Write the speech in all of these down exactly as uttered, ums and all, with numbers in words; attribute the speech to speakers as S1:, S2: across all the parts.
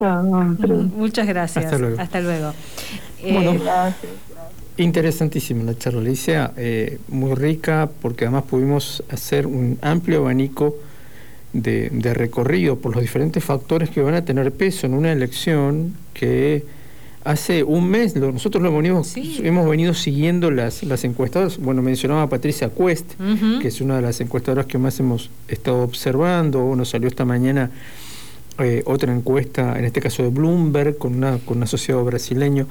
S1: No, pero...
S2: Muchas gracias.
S3: Hasta luego.
S2: Hasta luego.
S3: Bueno,
S2: Eh,
S1: Gracias.
S3: interesantísima la charla, Alicia, eh, muy rica, porque además pudimos hacer un amplio abanico de, de recorrido por los diferentes factores que van a tener peso en una elección que hace un mes, lo, nosotros lo hemos venido,
S2: Sí.
S3: hemos venido siguiendo las, las encuestadoras. Bueno, mencionaba a Patricia Cuest,
S2: uh-huh.
S3: que es una de las encuestadoras que más hemos estado observando. Bueno, salió esta mañana eh, otra encuesta, en este caso de Bloomberg, con, una, con un asociado brasileño.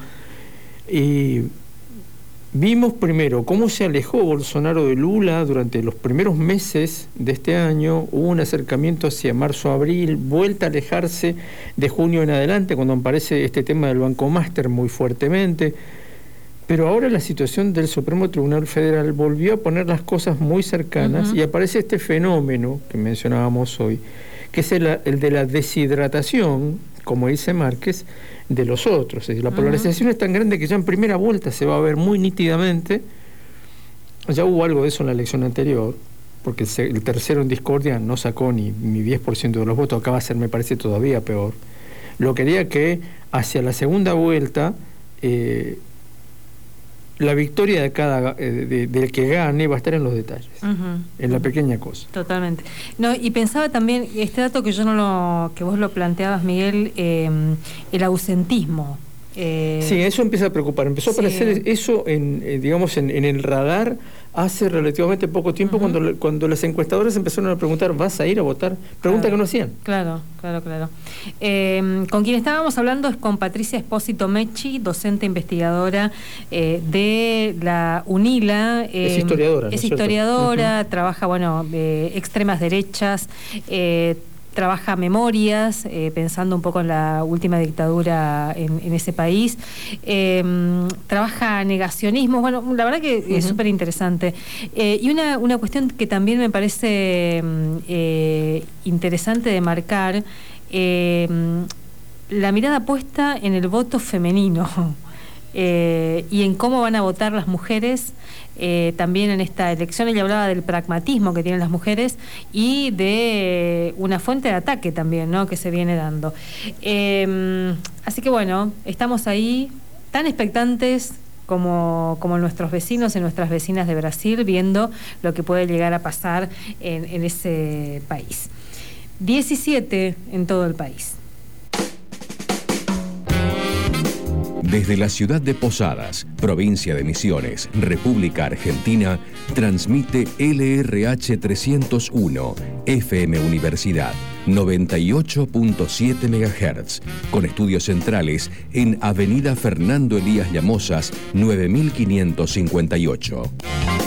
S3: Y vimos primero cómo se alejó Bolsonaro de Lula durante los primeros meses de este año. Hubo un acercamiento hacia marzo-abril, vuelta a alejarse de junio en adelante, cuando aparece este tema del Banco Máster muy fuertemente. Pero ahora la situación del Supremo Tribunal Federal volvió a poner las cosas muy cercanas, uh-huh. y aparece este fenómeno que mencionábamos hoy, que es el, el de la deshidratación, como dice Márquez, de los otros. Es decir, la polarización uh-huh. es tan grande que ya en primera vuelta se va a ver muy nítidamente. Ya hubo algo de eso en la elección anterior, porque el, el tercero en discordia no sacó ni, ni diez por ciento de los votos. Acá va a ser, me parece, todavía peor. Lo que haría que hacia la segunda vuelta eh, la victoria de cada eh, de, del que gane va a estar en los detalles, uh-huh. en la pequeña cosa.
S2: Totalmente. No, y pensaba también, este dato que yo no lo, que vos lo planteabas, Miguel, eh, el ausentismo. Eh,
S3: sí, eso empieza a preocupar. Empezó sí. a aparecer eso en, eh, digamos, en, en el radar hace relativamente poco tiempo, uh-huh. cuando, cuando las encuestadoras empezaron a preguntar, ¿vas a ir a votar? Pregunta
S2: claro.
S3: que no hacían.
S2: Claro, claro, claro. Eh, con quien estábamos hablando es con Patricia Espósito Mechi, docente investigadora eh, de la UNILA. Eh,
S3: es historiadora.
S2: Es
S3: ¿no
S2: historiadora,
S3: uh-huh.
S2: trabaja, bueno, eh, extremas derechas, eh, trabaja memorias, eh, pensando un poco en la última dictadura en, en ese país, eh, trabaja negacionismo, bueno, la verdad que uh-huh. es súper interesante. Eh, y una, una cuestión que también me parece eh, interesante de marcar, eh, la mirada puesta en el voto femenino. Eh, y en cómo van a votar las mujeres eh, también en esta elección. Ella hablaba del pragmatismo que tienen las mujeres y de una fuente de ataque también, ¿no?, que se viene dando. Eh, así que bueno, estamos ahí tan expectantes como, como nuestros vecinos y nuestras vecinas de Brasil, viendo lo que puede llegar a pasar en, en ese país. diecisiete en todo el país.
S4: Desde la ciudad de Posadas, provincia de Misiones, República Argentina, transmite L R H trescientos uno, F M Universidad, noventa y ocho punto siete megahertz, con estudios centrales en Avenida Fernando Elías Llamosas, nueve mil quinientos cincuenta y ocho.